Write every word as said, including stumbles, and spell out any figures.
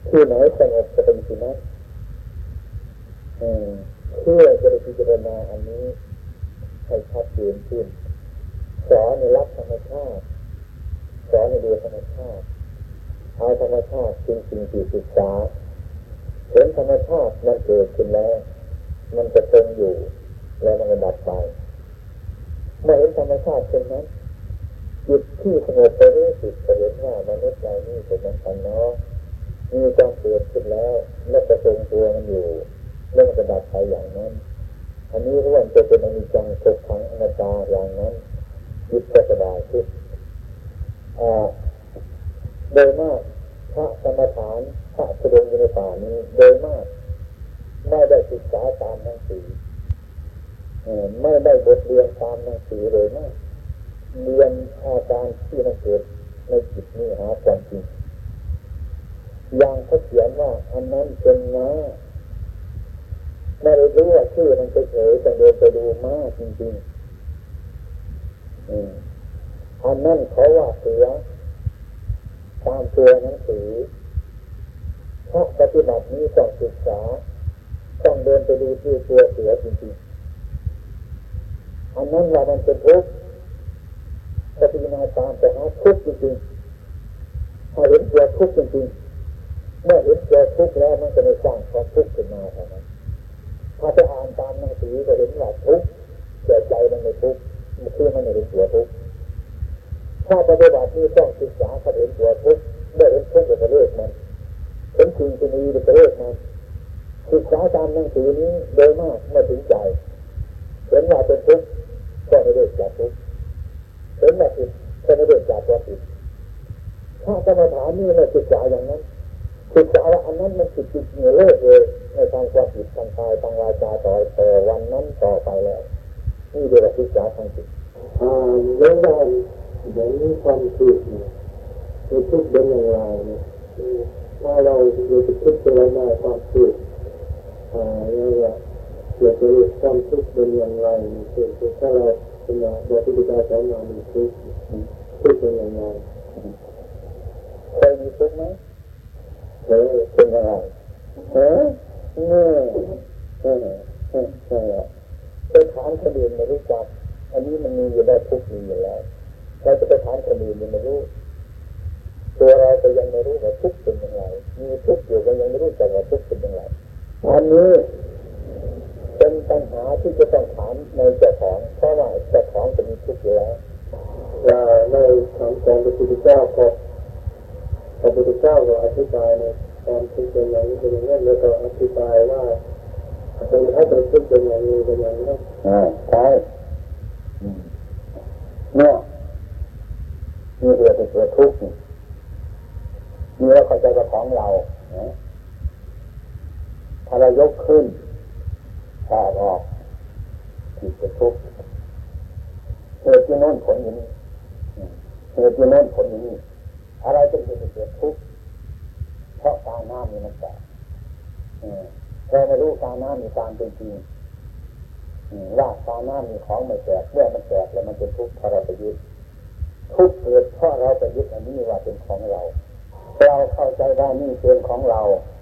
ที่ไหนสงบจะเป็นที่นั้นเพื่อจะได้พิจารณาอันนี้ให้ชัดเจนขึ้นสอนในรักธรรมชาติสอนในดูธรรมชาติเอาธรรมชาติเป็นสิ่งที่ศึกษาเห็นธรรมชาติมันเกิดขึ้นแล้วมันจะคงอยู่แล้วมันก็ดับไปเมื่อเห็นธรรมชาติเช่นนั้นจิตที่สงบไปรู้สึกเห็นว่ามนุษย์เรานี่เป็นมันกันเนาะมีความเกิดขึ้นแล้วแล้วก็ทรงตัวมันอยู่แล้วมันก็ดับไปอย่างนั้นอันนี้ร่วมจะเป็นอนิจจังทุกขังอนัตตาอย่างนั้นจิตก็สบายขึ้นโดยมากพระกรรมฐานพระแสดงอยู่ในป่านี้โดยมากไม่ได้ศึกษาตามหนังสือไม่ได้บทเรียนตามหนังสือเลยนะเรียนอาการที่มันเกิดในจิตนี้หาความจริงอย่างเขาเขียนว่าอันนั้นเป็นม้าไม่ได้รู้ว่าชื่อมันเฉยๆแต่เดินไปดูม้าจริงๆอันนั้นเขาว่าเสือตามตัวหนังสือเพราะปฏิบัตินี้ต้องศึกษาต้องเดินไปดูที่ตัวเสือจริงๆอันนั้นว่ามันเป็นทุกข์ปฏิบัติตามแต่หาทุกข์จริงๆถ้าเห็นตัวทุกข์จริงๆเมื่อเห็นตัวทุกข์แล้วมันจะไม่สร้างความทุกข์ขึ้นมาเท่านั้นถ้าจะอ่านตามหนังสือก็เห็นว่าทุกข์แต่ใจมันไม่ทุกข์มันคือมันไม่เห็นตัวทุกข์ถ้าปฏิบัตินี้ต้องศึกษาถ้าเห็นตัวทุกข์เมื่อเห็นทุกข์ก็เลิกมันเห็นจริงที่มีก็เลิกมันศึกษาตามหนังสือนี้โดยมากไม่ถึงใจเห็นว่าเป็นทุกข์ก็ไม่เลิกจากทุกข์เห็นว่าผิดก็ไม่เลิกจากความผิดถ้ากรรมฐานนี่เราศึกษาอย่างนั้นศึกษาว่าอันนั้นมันผิดจริงเลิกเลยในทางความผิดทางกายทางวาจาต่อแต่วันนั้นต่อไปแล้วนี่เรียกว่าศึกษาทางจิตอ่าเรื่องการอย่างนี้ความคิดเนี่ยคือทุกเป็นอย่างไรเนี่ยถ้าเราดูทุกเป็นอะไรมาความคิดอ่าเรียกว่าเกี่ยวกับความทุกข์เป็นอย่างไรคือคือถ้าเราเป็นอย่างเราพิจารณาสอนมามีทุกข์ทุกข์เป็นอย่างไรเคยมีทุกข์ไหมเออเป็นยังไงเออเนี่ยเออเออใช่แล้วไปถามคนอื่นไม่รู้จักอันนี้มันมีอยู่ได้ทุกข์มีอยู่แล้วเราจะไปถามคนอื่นยังไม่รู้ตัวเราก็ยังไม่รู้ว่าทุกข์เป็นยังไงมีทุกข์อยู่ก็ยังไม่รู้จักว่าทุกข์เป็นยังไงอันนี้เป็นปัญหาที่จะต้องถามในเจ้าของเพราะว่าเจ้าของจะมีทุกข์อยู่แล้วในคำสอนพระพุทธเจ้าก็พระพุทธเจ้าก็อธิบายในความทุกข์เป็นอย่างนี้เป็นอย่างนี้แล้วก็อธิบายว่าเป็นให้เป็นทุกข์เป็นอย่างนี้เป็นอย่างนี้อ่าใช่เนี่ยนี่เรื่องเป็นตัวทุกข์นี่เราเข้าใจว่าของเราถ้าเรายกขึ้นถอดออกจิตจะทุกข์เหตุที่โน้นผลอย่างนี้เหตุที่โน้นผลอย่างนี้อะไรจะเป็นเกิดทุกข์เพราะการน้ำนี่มันแตกเราไม่รู้การน้ำมีการเป็นจริงว่าการน้ำมีของไม่แตกเมื่อมันแตกแล้วมันเป็นทุกข์เพราะเราไปยึดทุกข์เกิดเพราะเราไปยึดอันนี้ว่าเป็นของเราเราเข้าใจว่านี่เป็นของเรา